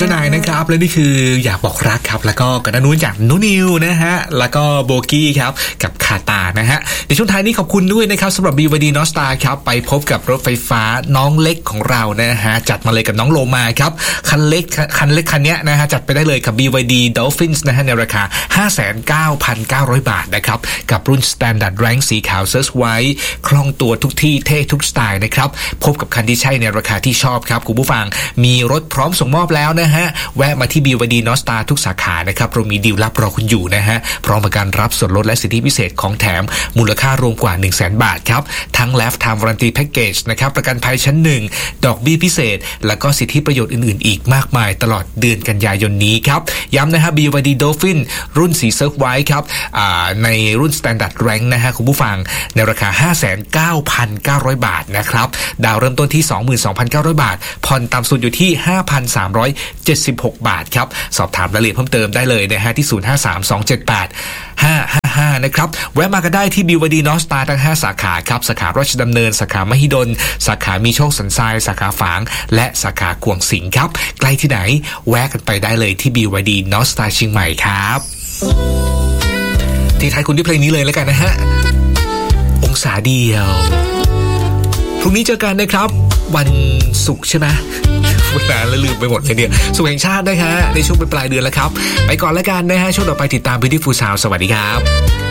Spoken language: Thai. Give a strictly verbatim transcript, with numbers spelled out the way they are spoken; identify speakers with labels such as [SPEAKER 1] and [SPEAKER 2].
[SPEAKER 1] จ้านายนะครับและนี่คืออยากบอกรักครับแล้วก็กระดานนู้นจากนุนิวนะฮะแล้วก็โบกี้ครับกับคาตานะฮะในช่วงท้ายนี้ขอบคุณด้วยนะครับสำหรับ บี วาย ดี North Star ครับไปพบกับรถไฟฟ้าน้องเล็กของเรานะฮะจัดมาเลยกับน้องโลมาครับคันเล็กคันเล็กคันนี้นะฮะจัดไปได้เลยกับ บี วาย ดี Dolphins นะฮะในราคา ห้าแสนเก้าพันเก้าร้อย บาทนะครับกับรุ่น Standard Rank สีขาว Search ไว้คล่องตัวทุกที่เท่ทุกสไตล์นะครับพบกับคันที่ใช่ในราคาที่ชอบครับคุณผู้ฟังมีรถพร้อมส่งมอบแล้วนะฮะแวะมาที่ บี วาย ดี North Star ทุกสาขานะครับเรามีดีลลับรอคุณอยู่นะฮะพร้อมกับการรับส่วนลดและสิทธิพิเศษของแถมมูลค่ารวมกว่า หนึ่งแสน บาทครับทั้ง Lifetime Warranty Package นะครับประกันภัยชั้นหนึ่งดอกเบี้ยพิเศษแล้วก็สิทธิประโยชน์อื่นๆอีกมากมายตลอดเดือนกันยายนนี้ครับย้ำนะฮะ บี วาย ดี Dolphin รุ่นสีเซิร์ฟไว้ครับในรุ่น Standard Rank นะฮะคุณผู้ฟังในราคา ห้าแสนเก้าพันเก้าร้อย บาทนะครับดาวเริ่มต้นที่ สองหมื่นสองพันเก้าร้อย บาทผ่อนต่ำสุดอยู่ที่ ห้าพันสามร้อยเจ็ดสิบหก บาทครับสอบถามรายละเอียดเพิ่มเติมได้เลยนะฮะที่ศูนย์ ห้า สาม สอง เจ็ด แปด ห้า ห้า ห้านะครับแวะมากันได้ที่ บี วาย ดี North Star ทั้งห้าสาขาครับสาขาราชดำเนินสาขามหิดลสาขามีโชคสันทรายสาขาฝางและสาขากวงสิงห์ครับใกล้ที่ไหนแวะกันไปได้เลยที่ บี วาย ดี North Star เชียงใหม่ครับที่ท้ายคุณด้วยเพลงนี้เลยแล้วกันนะฮะองศาเดียวพรุ่งนี้เจอกันนะครับวันศุกร์ใช่ไหมวันนั้นแล้วลืมไปหมดเลยเนี่ยศุกร์แห่งชาตินะฮะในช่วงปลายเดือนแล้วครับไปก่อนแล้วกันนะฮะช่วงต่อไปติดตาม Beautiful Sound สวัสดีครับ